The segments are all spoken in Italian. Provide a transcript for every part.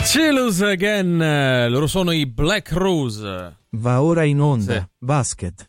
Chillus Again, loro sono i Black Rose. Va ora in onda, sì. Basket.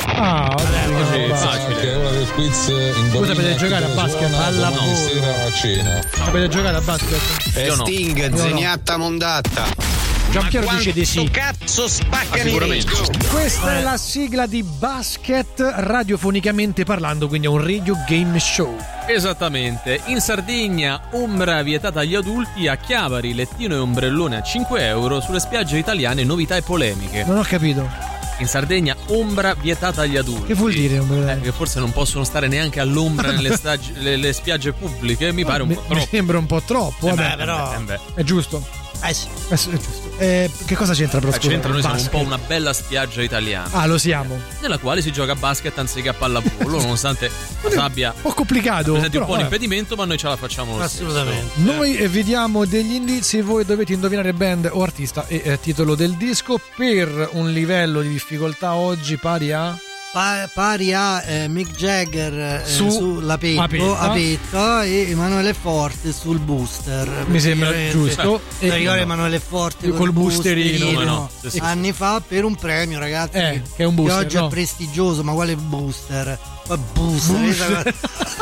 Facile. Ora del quiz Voi sapete giocare a basket? Domani sera a cena. Sapete giocare a basket? Io no. Sting, zeniatta mondatta. Giampiero dice di sì. Cazzo spaccano i Sicuramente. Questa è la sigla di Basket radiofonicamente parlando, quindi è un radio game show. Esattamente. In Sardegna, ombra vietata agli adulti, a Chiavari, lettino e ombrellone a 5 euro, sulle spiagge italiane novità e polemiche. Non ho capito. In Sardegna, ombra vietata agli adulti. Che vuol dire? Che forse non possono stare neanche all'ombra nelle spiagge pubbliche, mi pare un po' Mi troppo. sembra un po' troppo, vabbè. però. È giusto? Sì. È giusto. Che cosa c'entra però? scusa? C'entra, noi siamo un Basket. po' una bella spiaggia italiana, Ah, lo siamo. nella quale si gioca a basket anziché a pallavolo, nonostante la sabbia Un po' complicato. presenti un però, po' un impedimento, ma noi ce la facciamo lo stesso. Assolutamente. Noi vi diamo degli indizi e voi dovete indovinare band o artista e titolo del disco, per un livello di difficoltà oggi pari a... Pari a Mick Jagger sulla a Petto e Emanuele Forte sul booster. Mi sembra Praticamente, giusto. ti ricordi Emanuele Forte col boosterino, come no? Sì, sì. anni fa per un premio, ragazzi, che è un booster, che oggi no? è prestigioso, ma quale booster? Booster.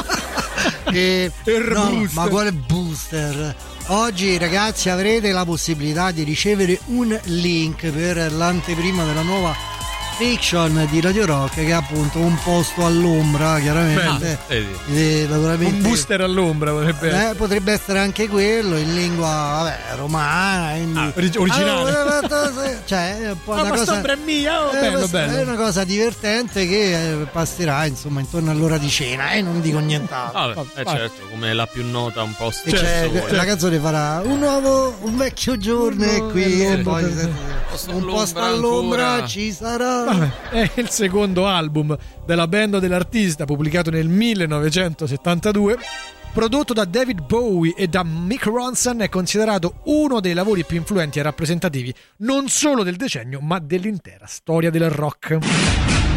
booster. Ma quale booster? Oggi, ragazzi, avrete la possibilità di ricevere un link per l'anteprima della nuova fiction di Radio Rock, che è appunto Un posto all'ombra, chiaramente. Naturalmente, Un booster all'ombra potrebbe essere anche quello in lingua romana, originale. cioè è un po' Ma una cosa, questa è mia, bello, bello. è una cosa divertente che passerà insomma intorno all'ora di cena e non dico nient'altro. Certo, come la più nota un posto. E la canzone farà un vecchio giorno è qui e poi un posto all'ombra ci sarà. Vabbè, è il secondo album della band o dell'artista, pubblicato nel 1972. Prodotto da David Bowie e da Mick Ronson, è considerato uno dei lavori più influenti e rappresentativi non solo del decennio, ma dell'intera storia del rock.